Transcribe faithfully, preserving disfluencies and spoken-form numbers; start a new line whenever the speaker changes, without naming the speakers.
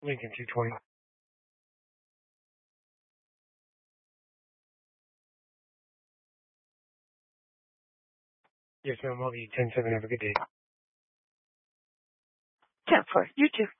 Lincoln two twenty. Yes, ma'am. I'll be ten seven. Have a good day.
ten four. You too.